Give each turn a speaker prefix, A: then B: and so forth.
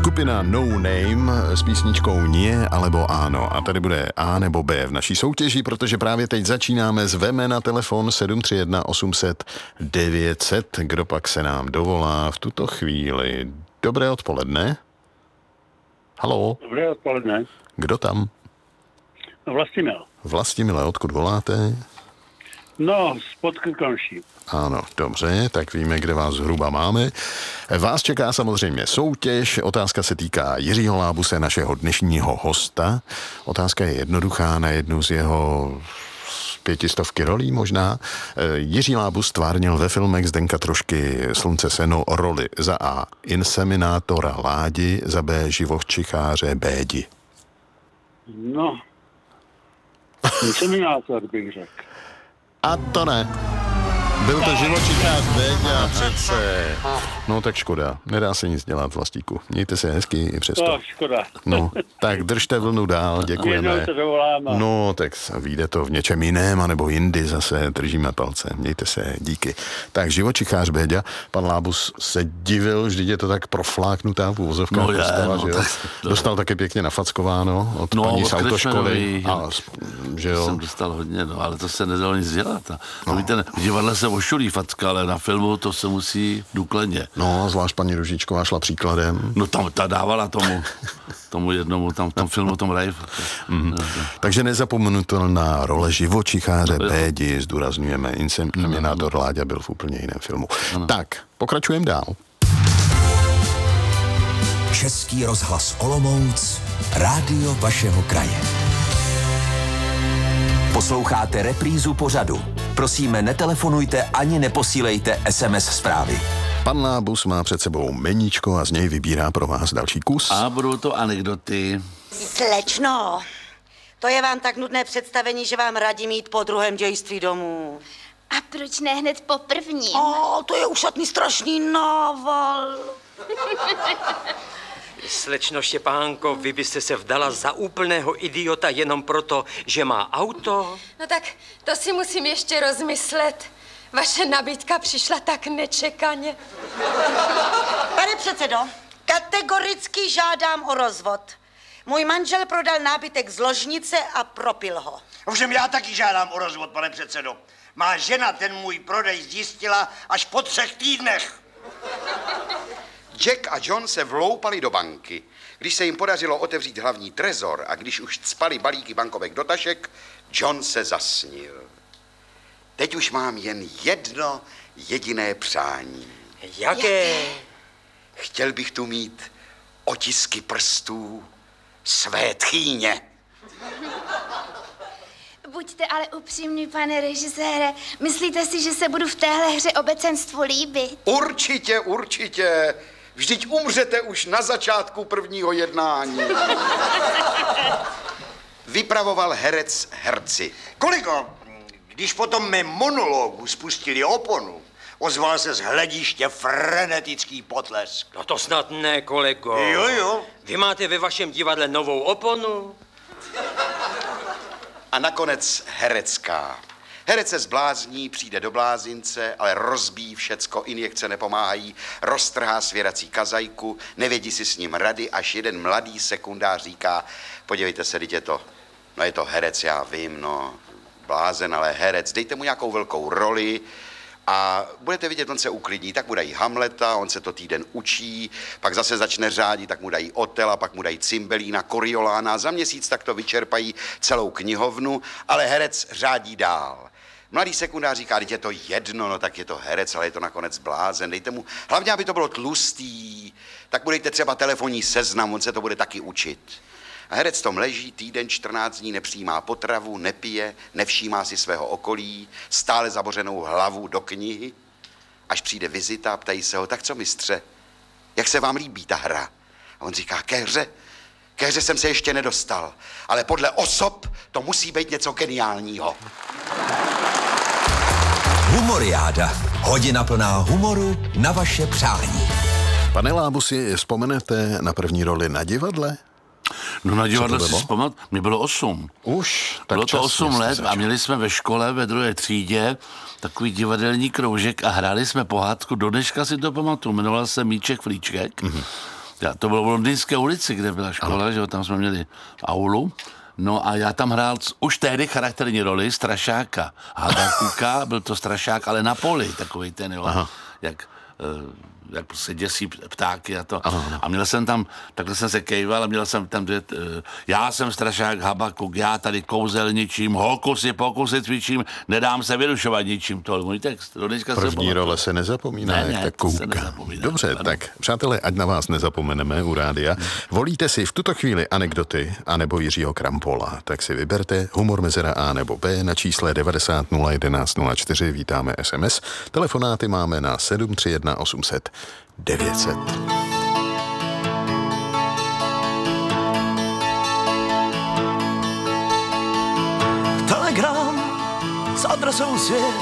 A: Skupina No Name s písničkou Nie alebo Áno. A tady bude A nebo B v naší soutěži, protože právě teď začínáme. Zveme na telefon 731 800 900. Kdo pak se nám dovolá v tuto chvíli? Dobré odpoledne. Haló.
B: Dobré odpoledne.
A: Kdo tam?
B: Vlastimil.
A: Vlastimile, odkud voláte?
B: No, spod Krkonoší.
A: Ano, dobře, tak víme, kde vás zhruba máme. Vás čeká samozřejmě soutěž. Otázka se týká Jiřího Lábuse, našeho dnešního hosta. Otázka je jednoduchá na jednu z jeho 500 rolí možná. Jiří Lábus stvárnil ve filmech Zdenka Trošky Slunce seno roli za A. Inseminátora Ládi, za B. Živočicháře Bédi.
B: No, inseminátor bych řekl.
A: A to ne. Byl to živočichář Béďa přece. No tak škoda, nedá se nic dělat, Vlastíku. Mějte se hezky i přesto.
B: To škoda.
A: No, tak držte vlnu dál, děkujeme.
B: Jednou se dovolám.
A: No, tak vyjde to v něčem jiném, anebo jindy zase, držíme palce. Mějte se, díky. Tak živočichář Béďa, pan Lábus se divil, vždyť je to tak profláknutá v uvozovkách postava, že jo? Dostal taky pěkně nafackováno od paní z autoškoly.
C: Že jo? Jsem dostal hodně, ale to se nedalo nic dělat. Víte, v divadle se ošulí facka, ale na filmu to se musí důkladně.
A: No, zvlášť paní Ružičková šla příkladem.
C: No tam ta dávala tomu jednomu, tam v tom filmu, tom hraje.
A: Takže nezapomenutelná role živočicháře Bédi, zdůrazňujeme, Inseminátor Láďa byl v úplně jiném filmu. Ano. Tak, pokračujeme dál.
D: Český rozhlas Olomouc, rádio vašeho kraje. Posloucháte reprízu pořadu. Prosíme, netelefonujte ani neposílejte SMS zprávy.
A: Pan Lábus má před sebou meníčko a z něj vybírá pro vás další kus.
C: A budou to anekdoty.
E: Slečno, to je vám tak nudné představení, že vám radím jít po druhém dějství domů.
F: A proč ne hned po prvním?
E: To je ušatný strašný nával.
G: Slečno Štěpánko, vy byste se vdala za úplného idiota jenom proto, že má auto?
H: No tak to si musím ještě rozmyslet. Vaše nabídka přišla tak nečekaně.
E: Pane předsedo, kategoricky žádám o rozvod. Můj manžel prodal nábytek z ložnice a propil ho.
I: Ovšem já taky žádám o rozvod, pane předsedo. Má žena ten můj prodej zjistila až po 3 týdnech.
J: Jack a John se vloupali do banky. Když se jim podařilo otevřít hlavní trezor a když už cpali balíky bankovek do tašek, John se zasnil. Teď už mám jen jedno jediné přání.
G: Jaké?
J: Chtěl bych tu mít otisky prstů své tchýně.
F: Buďte ale upřímný, pane režisére. Myslíte si, že se budu v téhle hře obecenstvu líbit?
J: Určitě, určitě. Vždyť umřete už na začátku prvního jednání. Vypravoval herec herci.
I: Kolego, když po tom mém monologu spustili oponu, ozval se z hlediště frenetický potlesk.
G: No to snad ne, kolego.
I: Jo.
G: Vy máte ve vašem divadle novou oponu?
J: A nakonec herecká. Herec se zblázní, přijde do blázince, ale rozbíjí všecko, injekce nepomáhají, roztrhá svěrací kazajku, nevědí si s ním rady, až jeden mladý sekundář říká, podívejte se, teď je to herec, já vím, blázen, ale herec, dejte mu nějakou velkou roli a budete vidět, on se uklidní, tak mu dají Hamleta, on se to týden učí, pak zase začne řádit, tak mu dají Otela, pak mu dají Cymbelína, Coriolána, za měsíc tak to vyčerpají celou knihovnu, ale herec řádí dál. Mladý sekundář říká, teď je to jedno, tak je to herec, ale je to nakonec blázen, dejte mu, hlavně, aby to bylo tlustý, tak mu dejte třeba telefonní seznam, on se to bude taky učit. A herec tom leží týden, 14 dní, nepřijímá potravu, nepije, nevšímá si svého okolí, stále zabořenou hlavu do knihy. Až přijde vizita a ptají se ho, tak co mistře, jak se vám líbí ta hra? A on říká, ke hře jsem se ještě nedostal, ale podle osob to musí být něco geniálního.
D: Humoriáda. Hodina plná humoru na vaše přání.
A: Pane Lábusi, vzpomenete na první roli na divadle?
C: No na divadle si vzpomínat, mě bylo 8.
A: Už?
C: Bylo to 8 let a měli jsme ve škole ve 2. třídě takový divadelní kroužek a hráli jsme pohádku, do dneška si to pamatuju, jmenoval se Míček Flíček. To bylo v Londýnské ulici, kde byla škola, že jo, tam jsme měli aulu. No a já tam hrál už tehdy charakterní roli strašáka. Habakuka, byl to strašák, ale na poli, takovej ten, jo, jak se děsí ptáky a to. A měl jsem tam, takhle jsem se kejval a měl jsem tam, já jsem strašák Habakuk, já tady kouzelničím, hokusy pokusy cvičím, nedám se vyrušovat ničím. To je můj text.
A: První role se nezapomíná, jak ta kouka. Dobře, tak přátelé, ať na vás nezapomeneme u rádia. Volíte si v tuto chvíli anekdoty anebo Jiřího Krampola, tak si vyberte humor mezera A nebo B na čísle 90 011 04, vítáme SMS. Telefonáty máme na 731 800 900.
D: Telegram s adresou svět.